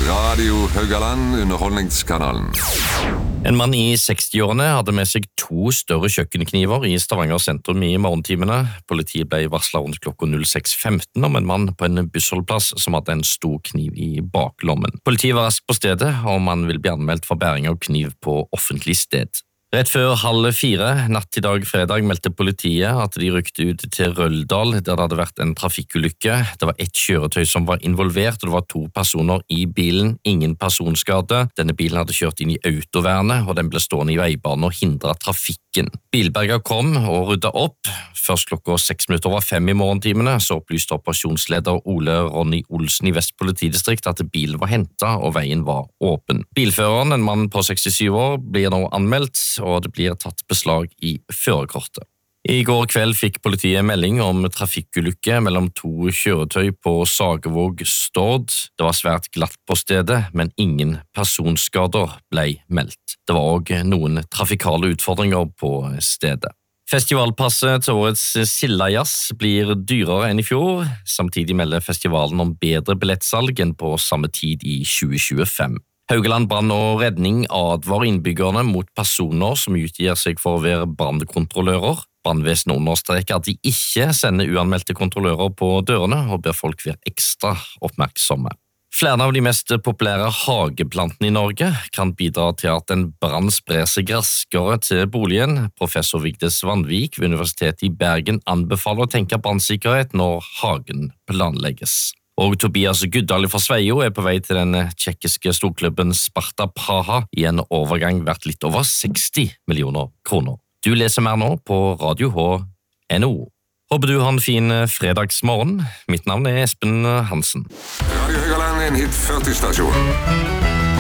Radio Haugaland, underholdningskanalen. En mann i 60-årene hadde med seg 2 større kjøkkenkniver i Stavanger sentrum i morgentimene. Politiet ble varslet rundt klokka 06:15 om en mann på en bussholdeplass som hadde en stor kniv i baklommen. Politiet var raskt på stedet, og man vil bli anmeldt for bæring av kniv på offentlig sted. Rett før 3:30 natt til dag fredag meldte politiet at de rykte ut til Røldal, der det hadde vært en trafikkulykke. Det var ett kjøretøy som var involvert, og det var 2 personer i bilen, ingen personskade. Denne bilen hadde kjørt inn i autovernet, og den ble stående i veibanen og hindret trafikken. Bilberger kom og ryddet opp. Først klokka 5:06 i morgentimene så opplyste operasjonsleder Ole Ronny Olsen i Vest politidistrikt at bilen var hentet og veien var åpen. Bilføreren, en mann på 67 år, blir nå anmeldt, og det blir tatt beslag i førerkortet. I går kveld fikk politiet melding om trafikkulykke mellom 2 kjøretøy på Sagevåg Stord. Det var svært glatt på stedet, men ingen personskader ble meldt. Det var også noen trafikale utfordringer på stedet. Festivalpasset til årets Sildajazz blir dyrere enn i fjor. Samtidig melder festivalen om bedre billettsalg enn på samme tid i 2025. Haugaland brann og redning advarer innbyggerne mot personer som utgir seg for å være brannkontrollører. Brannvesenet understreker at de ikke sender uanmeldte kontrollører på dørene og ber folk være ekstra oppmerksomme. Flere av de mest populære hageplantene i Norge kan bidra til at en brann sprer seg raskere til boligen. Professor Vigdis Vanvik ved Universitetet i Bergen anbefaler å tenke brannsikkerhet når hagen planlegges. Og Tobias Guddal fra Sveio er på vei til den tsjekkiske storklubben Sparta Praha i en overgang verdt litt over 60 millioner kroner. Du leser mer nå på radioh.no. Håper du har en fin fredagsmorgen. Mitt navn er Espen Hansen. Radio Haugaland, en hit 40-stasjon.